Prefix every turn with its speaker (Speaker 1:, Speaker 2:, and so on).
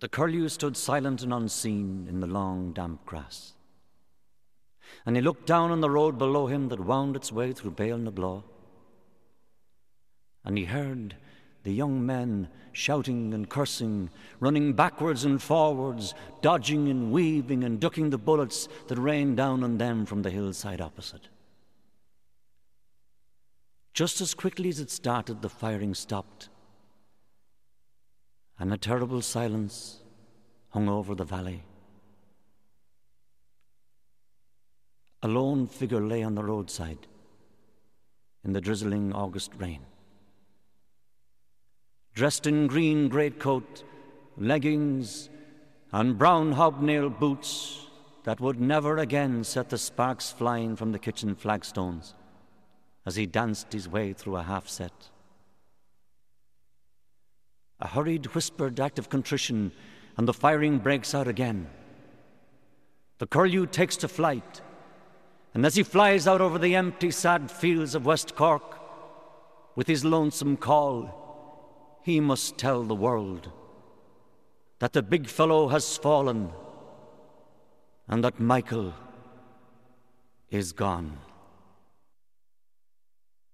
Speaker 1: The curlew stood silent and unseen in the long, damp grass. And he looked down on the road below him that wound its way through Béal na Blá. And he heard the young men shouting and cursing, running backwards and forwards, dodging and weaving and ducking the bullets that rained down on them from the hillside opposite. Just as quickly as it started, the firing stopped, and a terrible silence hung over the valley. A lone figure lay on the roadside in the drizzling August rain. Dressed in green greatcoat, leggings, and brown hobnail boots that would never again set the sparks flying from the kitchen flagstones as he danced his way through a half-set. A hurried, whispered act of contrition, and the firing breaks out again. The curlew takes to flight, and as he flies out over the empty, sad fields of West Cork, with his lonesome call, he must tell the world that the big fellow has fallen and that Michael is gone.